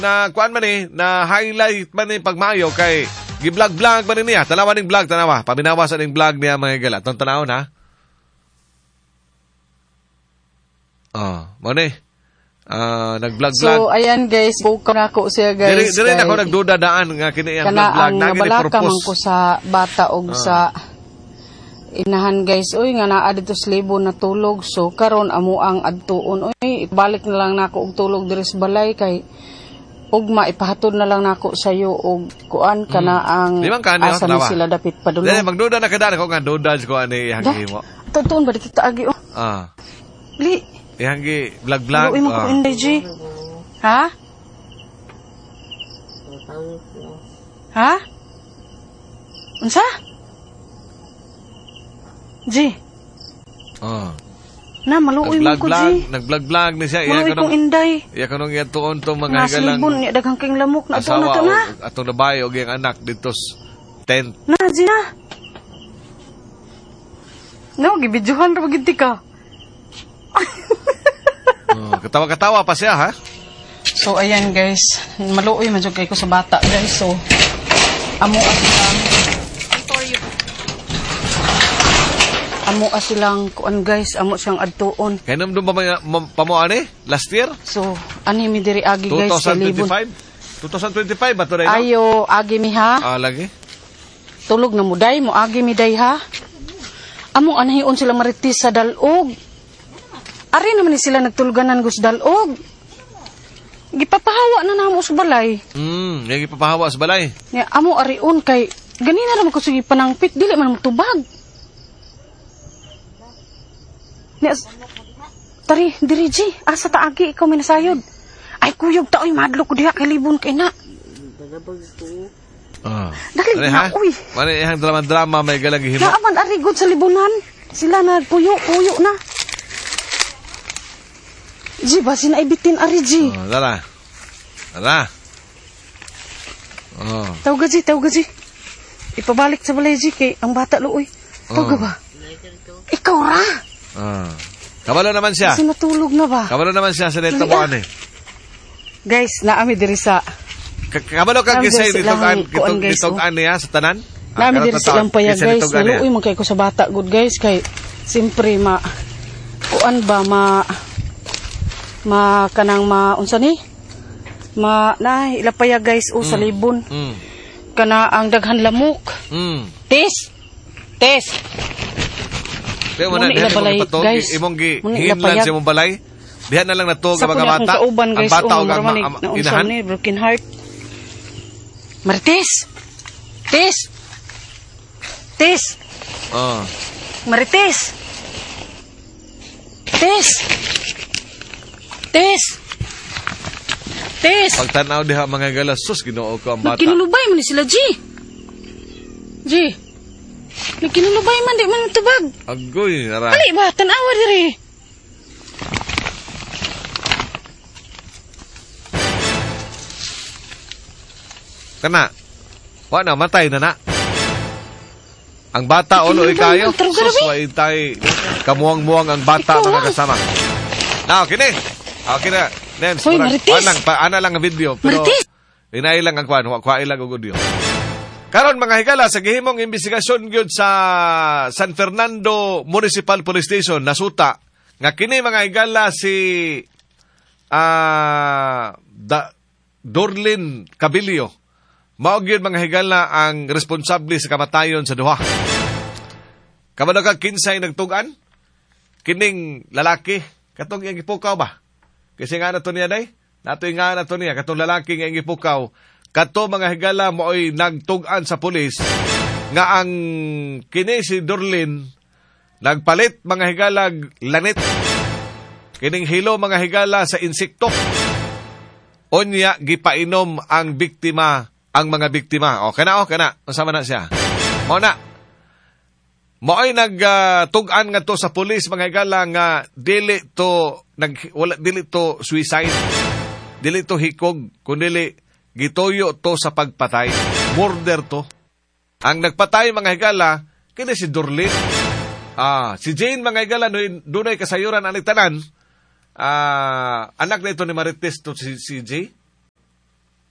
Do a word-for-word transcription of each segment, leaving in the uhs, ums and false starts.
na kuan man ni na highlight man ni pagmayo kay gi-vlog-vlog man niya. Tanawa ning vlog tanawa. Paminawa sa ning vlog niya mga higala. Tong tanawon ha. Oh, mo ni. Ah, nag-vlog-vlog. So ayan guys, buka na ako siya guys. Diri diri na ako nagduda-daan nga kini ang vlog-vlog na gini purpose ko sa bata og ah. sa inahan guys. Uy nga naa dito sa libo na tulog. So karon amo ang adtuon. Uy, balik na lang nako og tulog diri sa balay kay ugma ipahatod na lang nako sa iyo og kuan kana ang asa ni sila dapit padulong. Dili magduda na kada ko nga duda ko ani ihang mo. Tutuon ba dito agi oh. Ah. Li ihang gi vlog-vlog. Uy mo ko inday G. Ha? Ha? Unsa? G. Ah. Na maluoy mo ko G. Nag-vlog-vlog ni siya. Maluoy kong inday. Iya kanong iya tuon tong mga higalang. Nasilibon niya daghang kang lamok na tuon na to na. Atong nabay og iyang anak dito tent. Na G na. No, gibidyohan ra bagid ka. Oh, katawa-katawa pa siya ha. So ayan guys, maluoy man jud kay ko sa bata guys. So amo asilang amo asilang kuan guys, amo siyang adtuon. Kay namdum pa pa mo ani last year? So ani mi diri agi guys sa libon. twenty twenty-five ba to ray? Ayo agi mi ha. Ah lagi. Tulog na muday mo agi mi day ha. Amo anahion sila maritis sa dalog. Ari naman ni sila nagtuluganan gus dalog. Gipapahawa na namo sa balay. Hmm, mm, gipapahawa sa balay. Nya amo ariun kay ganina ra man ko sige panangpit dili man mo tubag. Nya tari diri G, asa ta agi ikaw minasayod. Ay kuyog ta oy madlo ko diha kay libon kay na. Ah. Dali na uy. Mani ihang drama-drama may galagi himo. Naaman ari gud sa libunan. Sila na puyo-puyo na. G, basin ay bitin ari G. Oh, dala. Dala. Oh. Tawag G, tawag G. Ipabalik sa balay G kay ang bata luoy. Tawag oh. ba? Ikaw ra. Ah. Kabalo naman siya. Kasi natulog na ba? Kabalo naman siya sa dito mo ani. Guys, naami diri sa kabalo ka gisay dito kan kitog kitog ani ha sa tanan. Naami diri silang paya guys. Naluoy man kay ko sa bata good guys kay simpre ma kuan ba ma ma kanang ma unsa ni ma na ilapaya guys o mm. sa libon mm. kana ang daghan lamok mm. tes tes pero man na balay guys imong gi hinlan sa imong balay diha na lang nato nga mga bata ang bata og ang inahan ni broken heart Marites tes tes oh Marites tes Tes! Tes! Pagtanaw diha mga galasos, ginoo ko ang bata. Nagkinulubay man ni sila, G. G. Nagkinulubay man, di man tubag. Agoy, nara. Ali ba? Tanawa diri. Kana. Wala na, matay na na. Ang bata, ulo ikayo. Sus, wa itay. Kamuang-muang ang bata, mga kasama. Now, kini. Okay na. Nens, Hoy, Marites! Lang, pa, ana lang ang video. Pero, Marites! Inay lang ang kwan. Kwa ilang ang audio. Karon mga higala, sa gihimong investigasyon gyud sa San Fernando Municipal Police Station, nasuta, nga kini mga higala si uh, da, Dorlin Cabilio. Mao gyud mga higala ang responsable sa kamatayon sa duha. Kamano ka kinsay nagtugan? Kining lalaki. Katong iyang ipukaw ba? Kasi nga na to niya day? Nato nga na to niya. Katong lalaki nga iyang ipukaw. Kato mga higala mo ay nagtugan sa pulis nga ang kini si Dorlin nagpalit mga higalag lanit. Kining hilo mga higala sa insekto. Onya gipainom ang biktima, ang mga biktima. O kana o kana. Masama na siya. Mo na. Mo ay nagtugan uh, nga to sa pulis mga higala nga dili to nag wala dili to suicide. Dili to hikog kundi gitoyo to sa pagpatay. Murder to. Ang nagpatay mga higala kini si Dorlin. Ah, si Jane mga higala dunay kasayuran aning tanan. Ah, anak nito ni Marites to si, si Jay.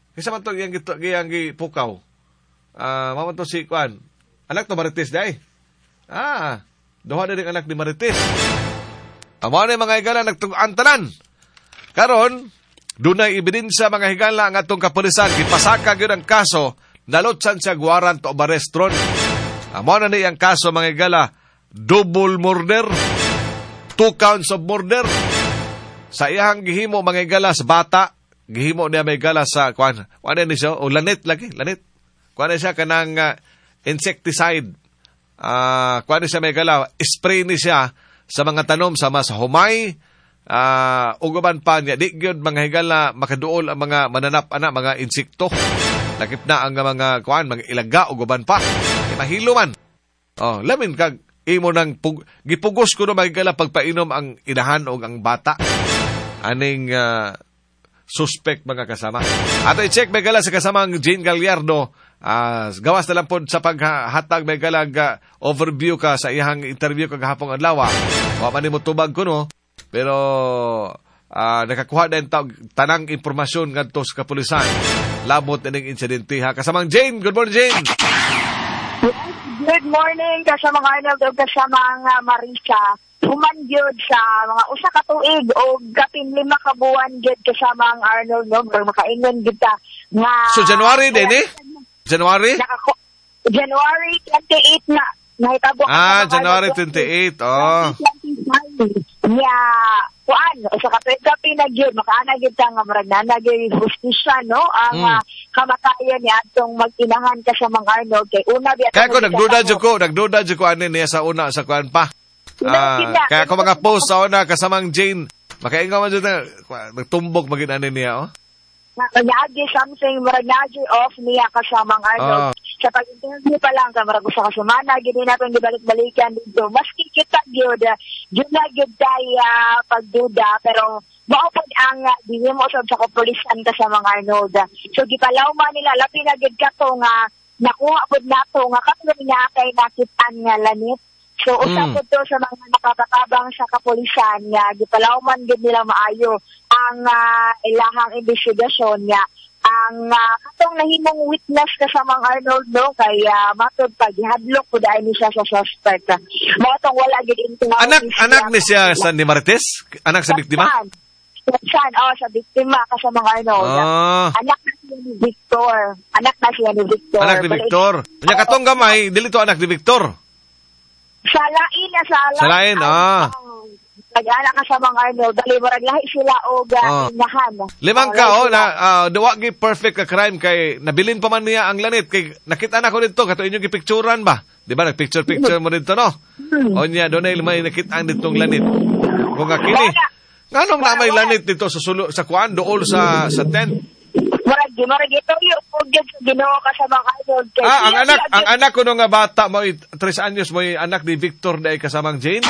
Kisa man to yang gito yang gipukaw. Ah, uh, to si Kwan. Anak to Marites day. Ah, duha na rin anak ni Marites. Amo na mga higala nagtug-an tanan. Karon, dunay ebidensya mga higala ang atong kapulisan gipasaka gyud ang kaso, nalotsan siya warrant of arrest ron. Amo na ni ang kaso mga higala, double murder, two counts of murder. Sa iyang gihimo mga higala sa bata, gihimo niya mga higala sa kwan. Kwan ni siya o lanit lagi, lanit. Kwan siya kanang uh, insecticide. Ah, uh, kwan siya mga higala, spray ni siya sa mga tanom sama sa humay. Uh, ugaban pa niya, di gyud mga higala makaduol ang mga mananap ana mga insekto. Lakip na ang mga kuan, mga ilaga ugaban pa. E, mahilo man. Oh, lamin kag imo nang pug, gipugos ko no mga higala pagpainom ang inahan o ang bata. Aning uh, suspect mga kasama. Ato i-check mga higala sa kasamang Jane Gallardo. Uh, gawas na lang po sa paghatag mga higala uh, overview ka sa iyang interview kagahapon adlaw. Wa man nimo tubag ko no. Pero uh, nakakuha din ta- tanang impormasyon ngadto sa kapulisan labot ning insidente ha. Kasamang Jane, good morning Jane. Good morning kasamang Arnold ug kasamang uh, Marisa. Human gyud sa mga usa ka tuig o kapin lima ka buwan gyud kasamang Arnold no makaingon gyud ta nga so January din eh? January? Nakako- January twenty-eight na. Nahitabo ah, January twenty-eight. Oh. Nya, kuan, sa kapit kapi na gyud makaana gyud ta nga murag na gyud hustisya no ang mm. uh, kamatayon ni atong mag-inahan ka sa mga Arnold kay una biya kaya ko nagduda jud ko nagduda jud ko ani niya sa una sa kuan pa uh, kaya ko mga post sa una kasamang Jane makaingaw man jud na nagtumbok magin ani niya oh Nagagi something murag na off niya kasamang Arnold. Uh, sa pag-interview pa lang ka murag usa ka semana gid naton gibalik-balikan dito. Maski kita gyud, gyud na gyud daya pagduda pero mao pud ang uh, dili mo usab sa kapulisan kasamang Arnold. So gipalawman nila lapi na gyud kato nga nakuha pud nato nga kato niya kay nakitan nga lanit. So usa mm. pud to sa mga nakatabang sa kapulisan nga gipalawman gyud nila maayo ang uh, ilahang investigasyon niya ang uh, katong nahimong witness kasamang Arnold no kay uh, matud pag gihadlok pud ay ni siya sa suspect mo tong wala gid intinawon anak anak ni siya sa ni Marites anak sa biktima san oh sa biktima kasamang Arnold oh. anak na siya ni Victor anak na siya ni Victor anak ni Victor nya katong gamay dili to anak ni Victor sa lain na sa lain sa lain ah nag-anak ka sa mga Arnold, dali marag lahi sila o gainahan. Oh. Limang ka, oh, na, uh, dawa gi perfect ka crime kay nabilin pa man niya ang lanit. Kay nakita na ko dito, kato inyong gipicturan ba? Di ba, nagpicture-picture mo dito, no? Hmm. O niya, doon ay may nakita ang ditong lanit. Kung nga kini, nga nung na may lanit dito sa, sulo, sa kuan, dool sa, sa tent? Marag, marag ito yung pugyan sa ginawa ka sa mga Arnold. Ah, ang anak, ang anak ko nung nga bata, mo, tres anyos, mo anak ni Victor na kasamang Jane?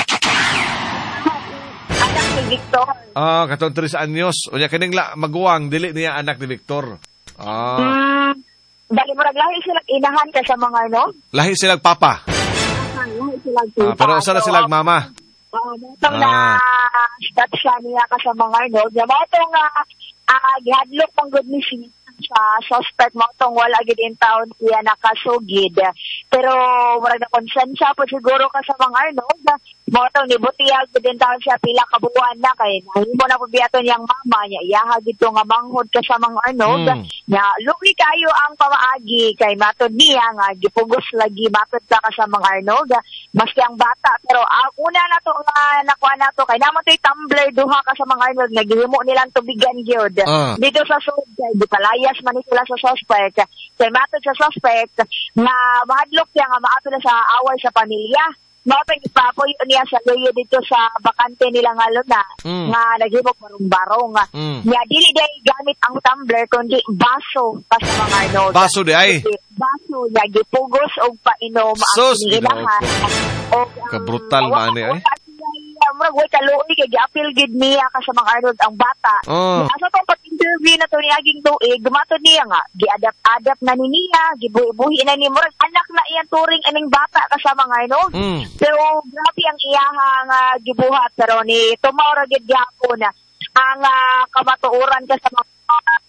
Victor. Ah, katong tres anyos. Unya kining la maguwang dili niya anak ni Victor. Ah. Mm, dali murag lahi sila inahan ka sa mga no? Lahi sila papa. Lahi sila ah, pero usa na sila mama. Oh, uh, na stat siya niya ka sa mga no. Di ba itong uh, gihadlok pang good ni sa suspect mo itong wala gid in town siya nakasugid. Pero murag na konsensya po siguro ka sa mga Arnold. Mo itong nibutiyag gid in town siya pila ka buwan na kay nahimo na po biyaton yang mama niya. Iyaha gid to nga manghod ka sa mga Arnold. Mm. Nya lugi kayo ang pamaagi kay matod niya nga gipugos lagi matod ka sa mga Arnold. Maski ang bata pero uh, una na to nga nakuha na to kay namon toy tumbler duha ka sa mga Arnold nagihimo nilang tubigan gyud. Uh. Dito sa sud kay dipalaya man sila sa suspect. Kaya matod sa suspect na mahadlok siya nga maato na sa away sa pamilya. Mapag ipapoy niya sa luyo dito sa bakante nila nga luna mm. nga naghimok barong-barong. Mm. Nga dili day gamit ang tumbler kundi baso pa sa mga Arnold. Baso di ay? Baso niya gipugos og painom ang sinilahan. Kabrutal man ni ay? Murag way kaluoy kay giapil gid niya ka sa mga Arnold ang bata. Oh. Asa tong pag-interview na to ni aging tuig, gumatod niya nga giadapt-adapt na ni niya, gibuhi na ni murag anak na iyang turing aning bata ka sa mga Arnold. Mm. Pero grabe ang iyaha nga gibuhat pero ni tomorrow gid gyapon ang uh, kamatuoran ka sa mga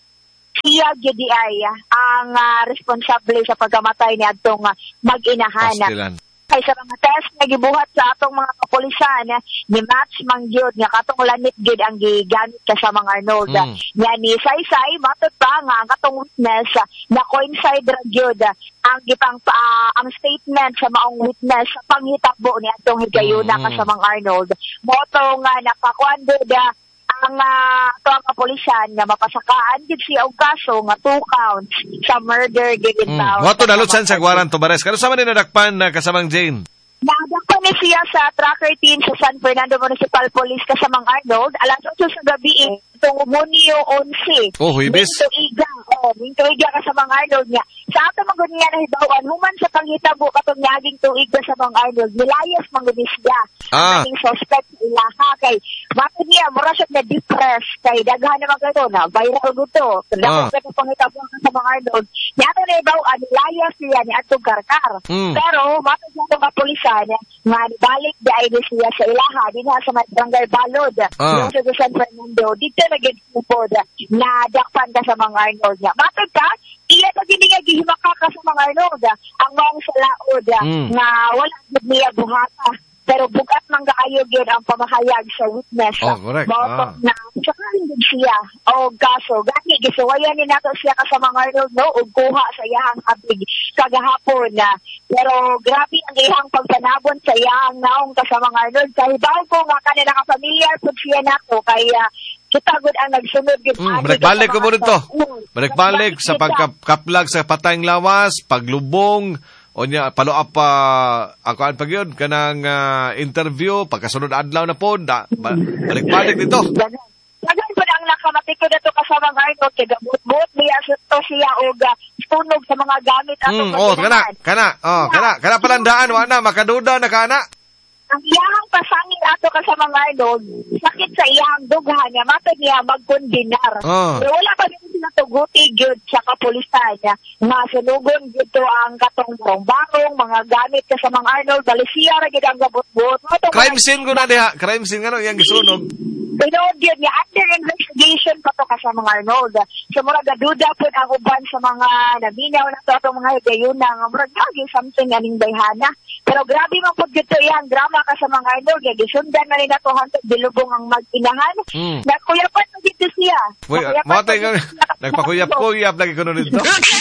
siya gyud ay ang uh, responsable sa pagkamatay ni adtong uh, mag-inahan. Pastilan. Kay sa mga test nga gibuhat sa atong mga kapulisan ni match man gyud nga katong lanit gyud ang gigamit ka sa mga Arnold. Mm. Nga ni Saysay matod pa nga ang katong witness na coincide ra gyud ang gipang uh, ang statement sa maong witness sa panghitabo ni atong higayuna Mm. ka sa mga Arnold. Moto nga nakakuan gyud ang uh, ito ang kapulisan nga mapasakaan gid siya og kaso nga two counts sa murder gid in Mm. town. Wato nalutsan sa Guaran Tobares. Kano sa man nadakpan na kasamang Jane? Nadako ni siya sa tracker team sa San Fernando Municipal Police kasamang Arnold alas otso sa gabi itong Hunyo eleven. Oh, Huwebes. Minto iga, oh, minto iga kasamang Arnold niya. Sa ato magud niya nahibawan human sa panghitabo katong naging tuig sa mga Arnold nilayas man gud siya. Ah. Ang suspect ilaha kay bakit niya mura siya na depress kay daghan naman kato na viral gud to. Ah. Daghan ka panghitabo sa mga Arnold. Niya to nahibawan nilayas siya ni atong karkar. Mm. Pero matod sa mga pulisan nga balik dahil siya sa ilaha din sa Barangay Balod Ah. yung sa San Fernando dito na gipod na dakpan ka sa mga Arnold niya. Matod ka iya to gini nga gihimaka ka sa mga Arnold ang maong sa laod Mm. nga wala gid niya buhata pero bugat man kaayo gyud ang pamahayag sa witness. Oh, correct. Mao Ah. na sakaling gid siya o kaso gani gisuwayan ni nato siya ka sa mga Arnold no ug kuha sa iyang abig kagahapon na pero grabe ang iyang pagpanabon sa iyang naong ka sa mga Arnold kay bago ko nga kanila ka familiar pud siya nato kay uh, kita gud ang nagsunod gid Mm, balik-balik ko mo rito. Balik-balik sa pagkaplag sa patayng lawas, paglubong, o niya, follow up pa, uh, ako ang pag yun, kanang uh, interview, pagkasunod adlaw na po, da, ba, balik-balik dito. Dagan po ang nakamatik ko na ito kasama nga ito, kaya gamot-mot niya to siya o uh, tunog sa mga gamit at Mm, oh, kana, kana, oh, kana, kana palandaan, wana, makaduda na kana. ang iyang pasangin ato ka sa mga Arnold, sakit sa iyang dughan niya, matod niya magkondinar. Oh. Pero wala pa rin sila tuguti gyud sa kapulisan niya. Nga sunugon dito ang katong barong, mga gamit ka sa mga Arnold, balisiya ra gyud ang gabot-bot. Crime scene ko na diha, crime scene nga no, iyang gisunog. Pinood yun niya, under investigation pa to ka sa mga Arnold. So, mura gaduda po ang uban sa mga naminaw na to, itong mga higayuna, nga mura gagi something aning bayhana. Pero grabe man po dito iyang drama ka sa mga Arnold, kaya gisundan na rin na to hantod bilubong ang mag-inahan. Mm. Nakuyapan na dito siya. Uy, mga tayo nga, nagpakuyap-kuyap lagi ko nun dito.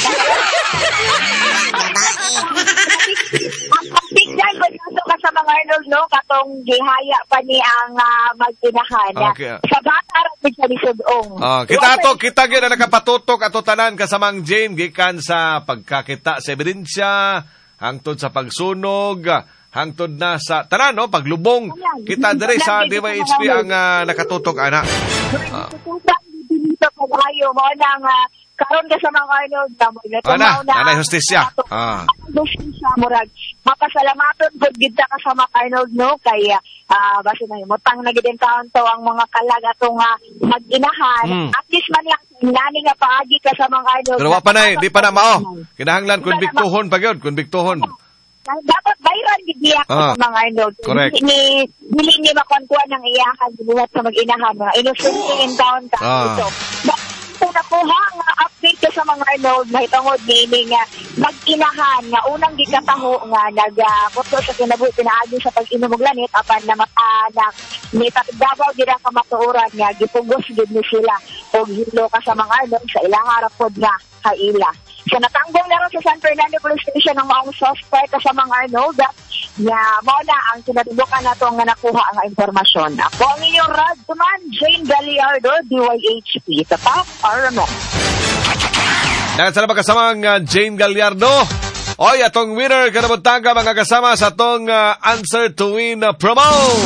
Ang tignan ko dito ka sa mga Arnold, no? Katong gihaya pa ni ang uh, mag-inahan. Okay. Sa bata rin siya lisudong. Ah, kita ato, kita gyud na nakapatutok ato tanan kasamang Jane gikan sa pagkakita sa ebidensya, hangtod sa pagsunog, hangtod na sa tanan no, paglubong. Kita dire sa D Y H P ang uh, nakatutok ana. Ah. Dito pag-ayo mo nang uh, karon ka sa mga Arnold na mo Ana, nanay hustisya. Ah. Hustisya murag. Mapasalamaton pud gid ka sa mga Arnold no kay uh, basta na mutang na gid taon to ang mga kalag atong uh, mag-inahan. Hmm. At least man lang nani nga paagi ka sa mga Arnold. Pero wa pa nay, di pa na mao. Kinahanglan konbiktuhon pa gyud, konbiktuhon. Dapat bayran gid niya Ah, sa mga Arnold. correct. Ni dili ni makuan ng iyahan gibuhat sa mag-inahan mga innocent in town ka. Ah. Ito. Kung nakuha nga update ka sa mga Arnold na hitungod ni nga mag-inahan nga unang gikataho nga nag-kuto sa kinabuhi pinaagi sa pag-inom og lanit apan na matanak ni Dabaw gid ang kamatuoran nga gipugos gid ni sila og hilo ka sa mga Arnold sa ilang harapod nga kaila. So natanggong na rin sa San Fernando Police Station ang maong suspect sa mga Arnold nga mao na ang kinatubukan nato nga nakuha ang impormasyon. Ako ang inyong Radman, Jane Galliardo, D Y H P. Tatak, Aramo. Dagan sa kasamang uh, Jane Galliardo. Oy, atong winner kanabutang ka mga kasama sa atong uh, Answer to Win uh, promo.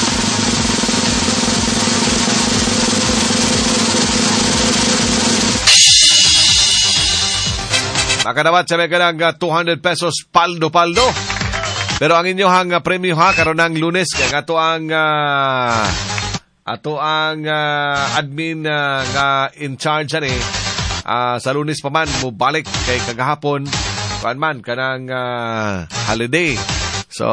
Makadawat sa mga ng uh, two hundred pesos paldo-paldo. Pero ang inyohang uh, premyo ha, karon ng Lunes, kaya ato ang uh, ato ang uh, admin uh, nga in charge ani uh, sa Lunes pa man mo balik kay kagahapon kuan man kanang uh, holiday. So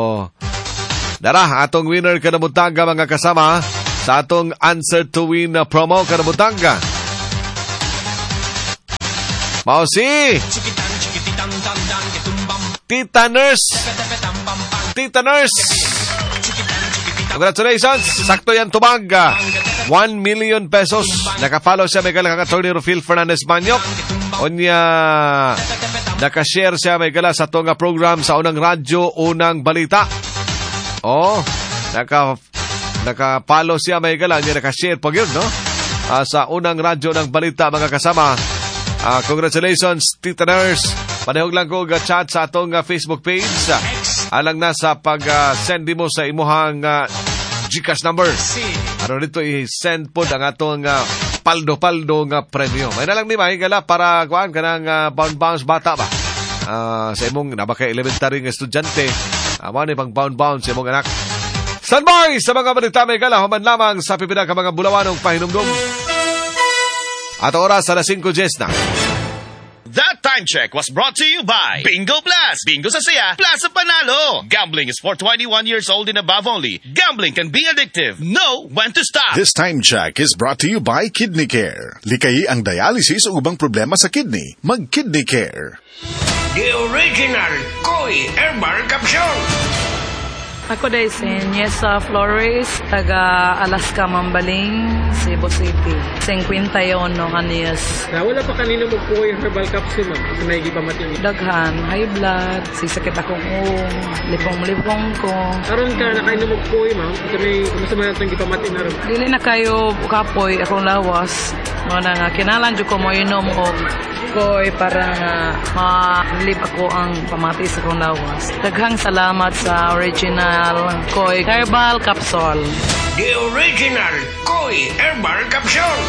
dara atong winner kanabutanga mga kasama sa atong Answer to Win uh, promo kanabutanga. Mao si Tita Nurse. Tita Nurse. Congratulations. Sakto yan tumag. one million pesos. Nakapalo siya may galang Attorney Rufil Fernandez Manyok. Onya, nakashare siya may gala sa itong program sa unang radyo, unang balita. Oh, naka, nakapalo siya may gala. Niya nakashare po yun, no? Uh, sa unang radyo ng balita, mga kasama. Uh, congratulations, Tita Nurse. Panahog lang ko chat sa atong uh, Facebook page. Uh, alang na sa pag-send uh, mo sa imuhang uh, Gcash number. Ano dito i-send po ang atong uh, paldo-paldo nga premyo. May nalang ni mahigala para kuhaan ka ng uh, bound-bounce bata ba? Uh, sa imong nabaka elementary nga estudyante. Uh, Mga pang bound-bounce sa imong anak. Standby sa mga balita may gala. Human lamang sa pipinag ka mga bulawanong pahinumdum. At oras sa alas singko na. That time check was brought to you by Bingo Blast. Bingo sa saya, plus sa panalo. Gambling is for twenty-one years old and above only. Gambling can be addictive. Know when to stop. This time check is brought to you by Kidney Care. Likayi ang dialysis o ubang problema sa kidney. Mag-Kidney Care. The original Koi Herbal Capsule. Ako day si Niesa Flores, taga Alaska, Mambaling, Cebu City. fifty-one anyos. Na wala pa kanina mo po yung herbal capsule, ma'am. Sa may gipamatin. Daghan, high blood, sisakit akong uong, lipong-lipong ko. Karon ka na kayo mo po ma'am. Ito may kumusta man itong gipamatin na rin. Dili na kayo kapoy akong lawas. Mga nga, kinalan dyo ko mo inom o koy para nga ma-live ako ang pamati sa akong lawas. Daghang salamat sa original Koi Herbal Capsule. The original Koi Herbal Capsule.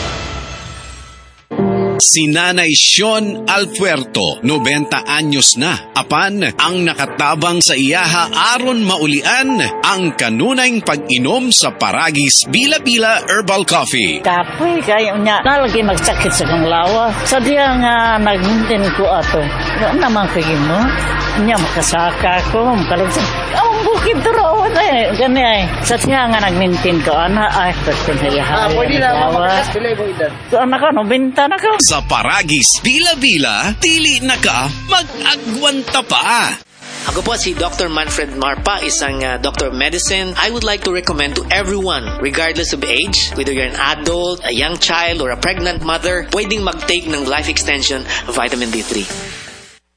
Si Nanay Sean Alpuerto, ninety anyos na. Apan, ang nakatabang sa iyaha aron maulian ang kanunayng pag-inom sa Paragis Bila-Bila Herbal Coffee. Kapoy kayo niya. Nalagi magsakit sa kong lawa. Sa diya nga nag-maintain ko ato. Ano naman kayo mo? Niya makasaka ko. Makalansin. Ang bukid turo. Gani ay. Sa diya nga nag-maintain ko. Ana ay pagkong hayahay. Ah, pwede na. Pilay mo edad. So, anak ka, no? Binta na ka. Sa Paragis Bila-Bila, dili na ka mag-agwanta pa. Ako po si Doctor Manfred Marpa, isang uh, doctor of medicine. I would like to recommend to everyone, regardless of age, whether you're an adult, a young child, or a pregnant mother, pwedeng mag-take ng life extension vitamin D three.